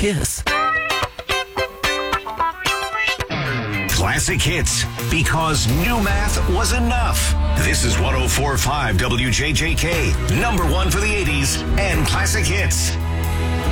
Kiss. Classic hits, because new math was enough. This is 104.5 WJJK, number one for the 80s and classic hits.